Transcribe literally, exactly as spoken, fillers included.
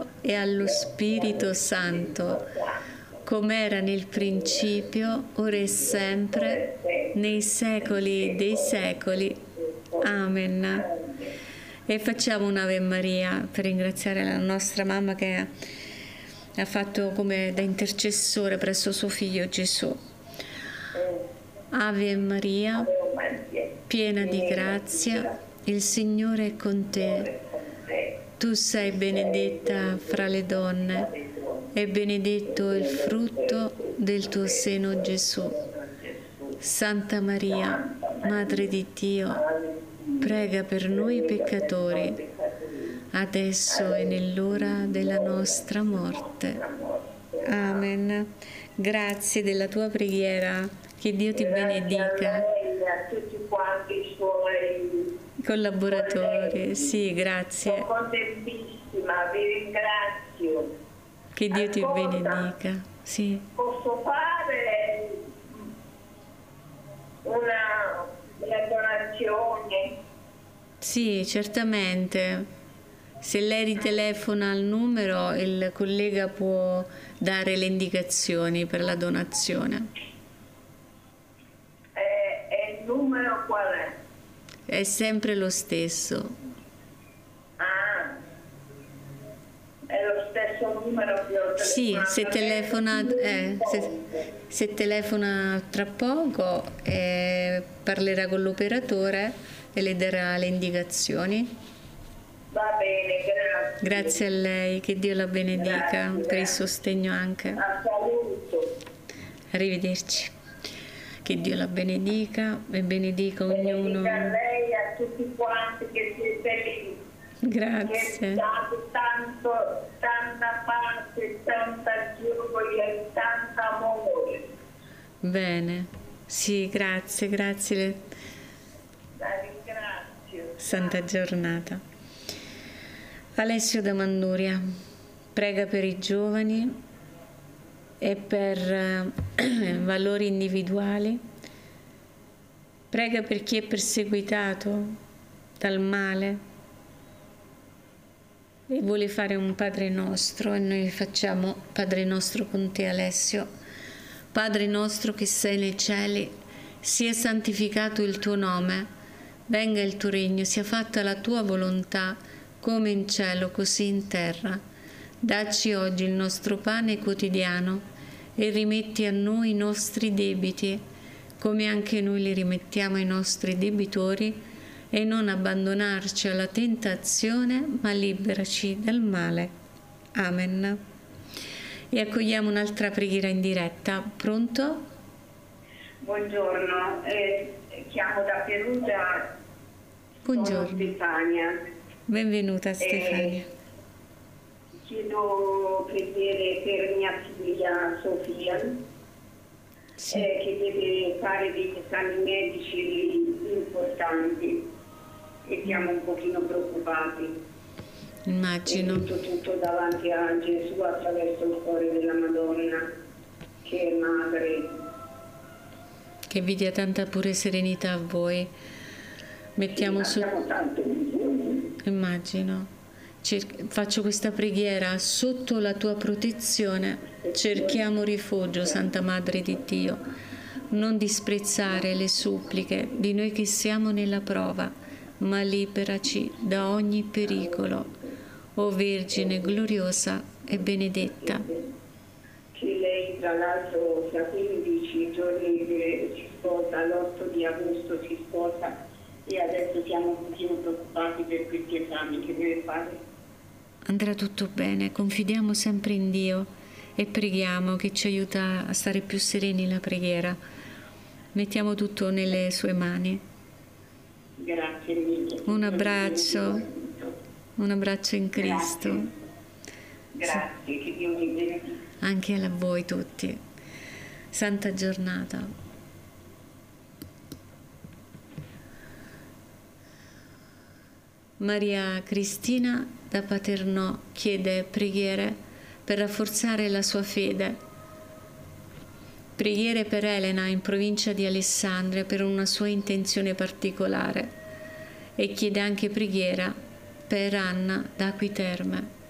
Figlio e allo Spirito Santo, come era nel principio, ora e sempre, nei secoli dei secoli. Amen. E facciamo un'Ave Maria per ringraziare la nostra mamma che ha fatto come da intercessore presso suo Figlio Gesù. Ave Maria, piena di grazia, il Signore è con te. Tu sei benedetta fra le donne e benedetto il frutto del tuo seno, Gesù. Santa Maria, Madre di Dio, prega per noi peccatori, adesso e nell'ora della nostra morte. Amen. Grazie della tua preghiera, che Dio ti benedica. A tutti quanti i suoi Collaboratori, sì, grazie. Sono contentissima, vi ringrazio. Che Dio ti Ascolta, benedica. Sì. Posso fare una, una donazione? Sì, certamente. Se lei ritelefona al numero, il collega può dare le indicazioni per la donazione. E, e il numero qual è? È sempre lo stesso. Ah, è lo stesso numero che ho telefonato. Sì, se telefona, eh, se, se telefona tra poco eh, parlerà con l'operatore e le darà le indicazioni. Va bene, grazie. Grazie a lei, che Dio la benedica, Grazie, per il grazie. sostegno anche. A saluto. Arrivederci. Che Dio la benedica e benedica ognuno. Benedica a lei e a tutti quanti che siete lì. Grazie. Che date tanto, tanta pace, tanta gioia e tanta amore. Bene. Sì, grazie, grazie. La ringrazio. Santa giornata. Alessio da Manduria prega per i giovani e per eh, valori individuali. Prega per chi è perseguitato dal male e vuole fare un Padre Nostro, e noi facciamo Padre Nostro con te, Alessio. Padre nostro che sei nei cieli, sia santificato il tuo nome, venga il tuo regno, sia fatta la tua volontà, come in cielo così in terra. Dacci oggi il nostro pane quotidiano e rimetti a noi i nostri debiti, come anche noi li rimettiamo ai nostri debitori, e non abbandonarci alla tentazione, ma liberaci dal male. Amen. E accogliamo un'altra preghiera in diretta. Pronto? Buongiorno, eh, chiamo da Perugia. Buongiorno. Sono Stefania. Benvenuta Stefania. Eh, chiedo preghiere per mia figlia Sofia, Sì. eh, che deve fare degli esami medici importanti e siamo un pochino preoccupati. Immagino. E tutto, tutto davanti a Gesù attraverso il cuore della Madonna, che è madre. Che vi dia tanta pure serenità a voi. Mettiamo su... Abbiamo tanto bisogno. Immagino. Cer- faccio questa preghiera sotto la tua protezione. Cerchiamo rifugio, Santa Madre di Dio. Non disprezzare le suppliche di noi che siamo nella prova, ma liberaci da ogni pericolo. O Vergine gloriosa e benedetta. Che lei tra l'altro fra quindici giorni che si sposa, l'otto di agosto si sposa, e adesso siamo un pochino preoccupati per questi esami che deve fare. Andrà tutto bene, confidiamo sempre in Dio e preghiamo che ci aiuta a stare più sereni nella preghiera. Mettiamo tutto nelle sue mani. Grazie mille. Un abbraccio. Un abbraccio in Cristo. Grazie, Grazie, che Dio vi benedica. Anche a voi tutti. Santa giornata. Maria Cristina da Paternò chiede preghiere per rafforzare la sua fede. Preghiere per Elena in provincia di Alessandria per una sua intenzione particolare, e chiede anche preghiera per Anna da Acquiterme.